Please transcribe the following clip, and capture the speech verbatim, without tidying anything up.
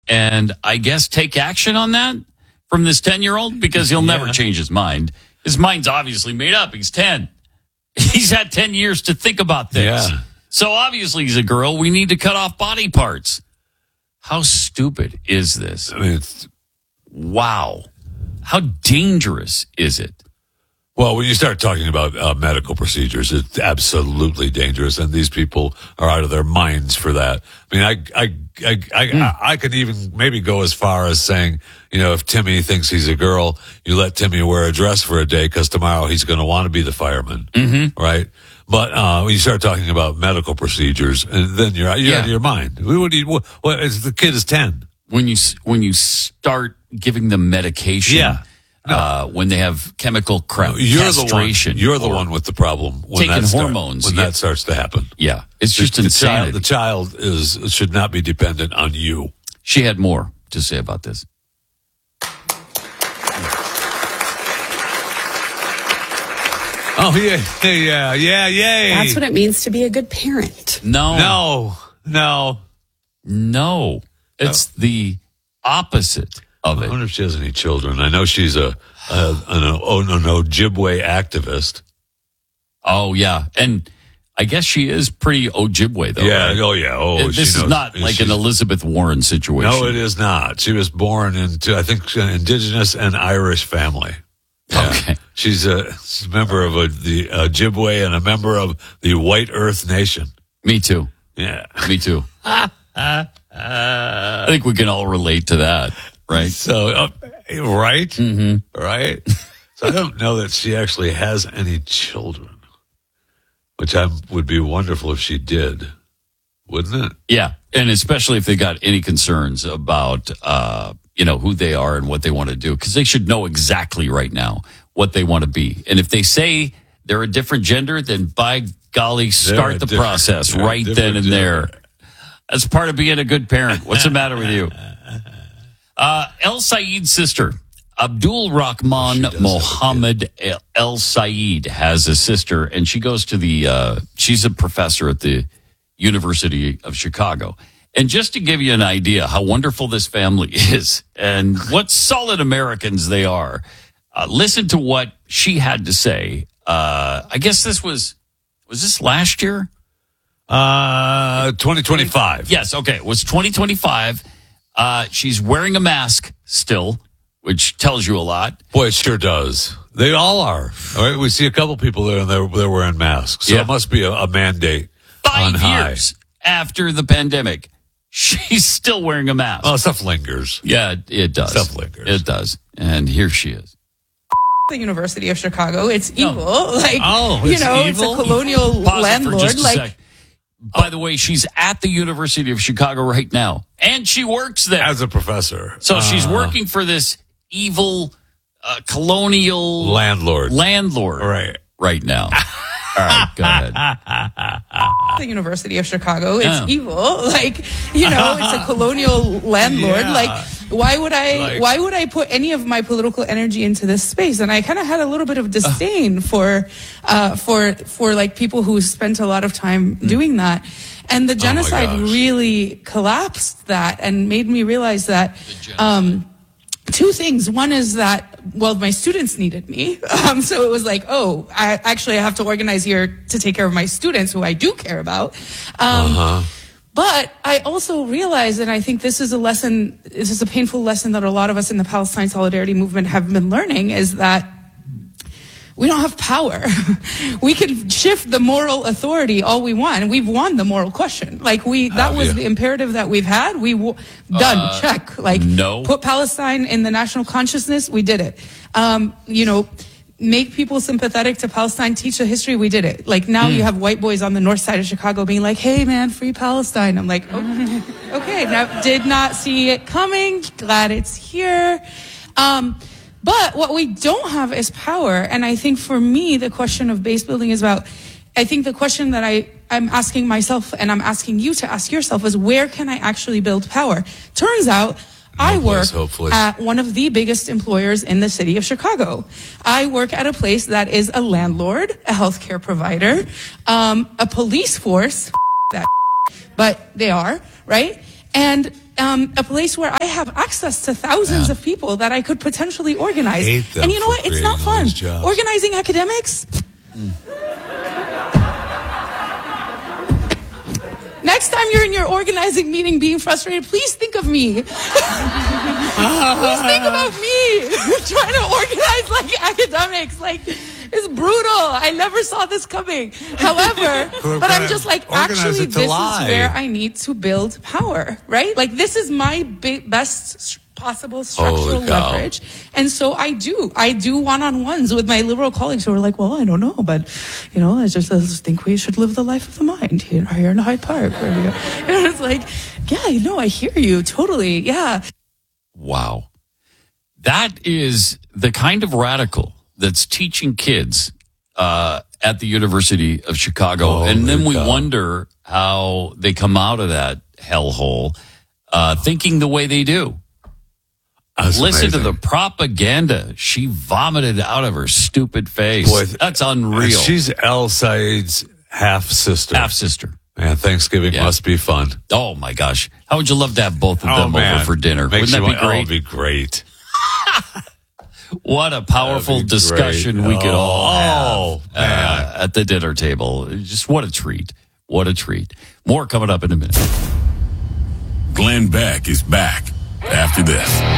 and I guess take action on that from this ten-year-old because he'll never Yeah. change his mind. His mind's obviously made up. He's ten. He's had ten years to think about things. Yeah. So obviously he's a girl. We need to cut off body parts. How stupid is this? I mean, it's, Wow. How dangerous is it? well, when you start talking about uh, medical procedures, it's absolutely dangerous, and these people are out of their minds for that. I mean, I, I, I, I, Hmm. I, I could even maybe go as far as saying, you know, if Timmy thinks he's a girl, you let Timmy wear a dress for a day because tomorrow he's going to want to be the fireman, mm-hmm. right? But uh, when you start talking about medical procedures, and then you're, you're Yeah. out of your mind. What do you, what, what, is, the kid is ten. When you when you start giving them medication, Yeah. No. uh, when they have chemical cra- You're castration, the one. You're the or- one with the problem when taking that start- hormones, when yeah. that starts to happen. Yeah, it's just the, the insanity. child, the child is should not be dependent on you. She had more to say about this. Oh yeah, yeah, yeah, yeah. That's what it means to be a good parent. No, No, no. no, it's the opposite of I it. wonder if she has any children. I know she's a, a an, oh no no Ojibwe activist. Oh yeah, and I guess she is pretty Ojibwe though. yeah. right? Oh yeah. Oh, this she is knows- not like an she's- Elizabeth Warren situation. No, it is not. She was born into I think an indigenous and Irish family. Yeah. Okay. She's a, she's a member of a, the Ojibwe and a member of the White Earth Nation. Me too. Yeah. Me too. I think we can all relate to that, right? So, uh, right? Mm-hmm. Right? So I don't know that she actually has any children, which I would be wonderful if she did, wouldn't it? Yeah, and especially if they got any concerns about, uh, you know, who they are and what they want to do, because they should know exactly right now what they want to be. And if they say they're a different gender, then by golly, They're start a the different- process they're a right then different and there. That's part of being a good parent. What's the matter with you? Uh, El Said's sister, Abdul Rahman does have a Mohammed El- El Said, has a sister, and she goes to the, uh, she's a professor at the University of Chicago. And just to give you an idea how wonderful this family is and what solid Americans they are, uh, listen to what she had to say. Uh, I guess this was, was this last year? Uh, twenty twenty-five. Yes, okay. It was twenty twenty-five. Uh, she's wearing a mask still, which tells you a lot. Boy, it sure does. They all are. All right, we see a couple people there, and they're, they're wearing masks. So Yeah. it must be a, a mandate on Five high. years after the pandemic, she's still wearing a mask. Well, stuff lingers. Yeah, it, it does. Stuff lingers. It does. And here she is. The University of Chicago, it's evil. Like, Oh, you it's know, evil? it's a colonial Pause it for landlord. just a Like, sec. By the way, she's at the University of Chicago right now, and she works there. As a professor. So she's Uh, working for this evil uh, colonial landlord. landlord Right. right now. All right, go ahead. the University of Chicago, it's Yeah. evil. Like, you know, it's a colonial landlord. Yeah. Like, why would I? Like- why would I put any of my political energy into this space? And I kind of had a little bit of disdain for, uh, for for like people who spent a lot of time doing that. And the genocide gosh. really collapsed that and made me realize that. Um, Two things. One is that, well, my students needed me. Um, so it was like, oh, I actually have to organize here to take care of my students who I do care about. Um, Uh-huh. But I also realized, and I think this is a lesson, this is a painful lesson that a lot of us in the Palestine Solidarity Movement have been learning, is that we don't have power. We can shift the moral authority all we want, and we've won the moral question. Like we, that Have was you? the imperative that we've had. We w- done check. Like no. put Palestine in the national consciousness. We did it. Um, you know, make people sympathetic to Palestine. Teach the history. We did it. Like now you have white boys on the north side of Chicago being like, "Hey man, free Palestine." I'm like, oh, okay, now did not see it coming. Glad it's here. Um, But what we don't have is power. And I think for me, the question of base building is about, I think the question that I, I'm asking myself and I'm asking you to ask yourself is, where can I actually build power? Turns out I No work place, hopefully. at one of the biggest employers in the city of Chicago. I work at a place that is a landlord, a healthcare provider, um, a police force, that, but they are, right? And um, a place where I have access to thousands Yeah. of people that I could potentially organize. Hate them And you know for what? It's not creating all fun. these jobs. Organizing academics. Next time you're in your organizing meeting being frustrated, please think of me. Please think about me trying to organize like academics. Like, it's brutal. I never saw this coming. However, We're but I'm gonna just like, organize actually, it to this lie. is where I need to build power, right? Like, this is my bi- best s- possible structural Holy cow. leverage. And so I do. I do one-on-ones with my liberal colleagues who are like, well, I don't know, but, you know, I just, I just think we should live the life of the mind here, here in Hyde Park. Where we go. And it's like, yeah, you know, I hear you. Totally. Yeah. Wow. That is the kind of radical that's teaching kids uh, at the University of Chicago. Holy and then we cow. wonder how they come out of that hellhole uh, thinking the way they do. That's Listen amazing. to the propaganda she vomited out of her stupid face. Boy, That's And unreal. she's El Said's half sister. Half sister. Man, Thanksgiving Yeah. must be fun. Oh my gosh. How would you love to have both of Oh, them man. over for dinner? Makes Wouldn't that you be want- oh, great? it'd be great. What a powerful That'd be discussion great. we could all Oh, have uh, at the dinner table. Just what a treat. What a treat. More coming up in a minute. Glenn Beck is back after this.